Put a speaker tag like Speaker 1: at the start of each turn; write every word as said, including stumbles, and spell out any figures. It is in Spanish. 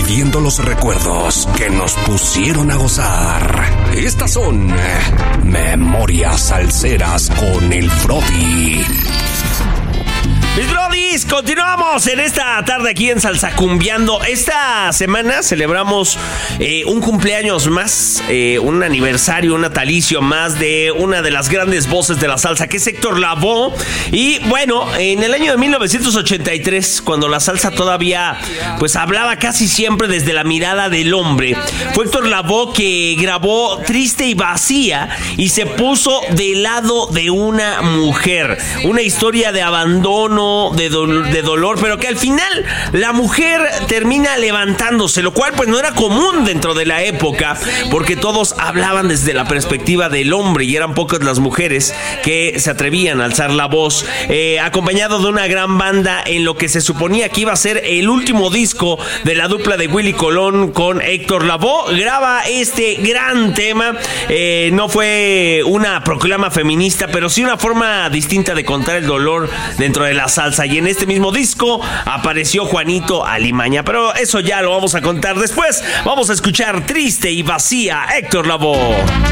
Speaker 1: reviviendo los recuerdos que nos pusieron a gozar. Estas son Memorias Salseras con el Brody.
Speaker 2: Mis brodis, continuamos en esta tarde aquí en Salsacumbiando. Esta semana celebramos eh, un cumpleaños más, eh, un aniversario, un natalicio más de una de las grandes voces de la salsa, que es Héctor Lavoe. Y bueno, en el año de mil novecientos ochenta y tres, cuando la salsa todavía pues hablaba casi siempre desde la mirada del hombre, fue Héctor Lavoe que grabó Triste y Vacía y se puso del lado de una mujer. Una historia de abandono, De, do- de dolor, pero que al final la mujer termina levantándose, lo cual pues no era común dentro de la época, porque todos hablaban desde la perspectiva del hombre y eran pocas las mujeres que se atrevían a alzar la voz, eh, acompañado de una gran banda en lo que se suponía que iba a ser el último disco de la dupla de Willy Colón con Héctor Lavoe. Graba este gran tema, eh, no fue una proclama feminista, pero sí una forma distinta de contar el dolor dentro de la salsa, y en este mismo disco apareció Juanito Alimaña, pero eso ya lo vamos a contar después. Vamos a escuchar Triste y Vacía, Héctor Lavoe.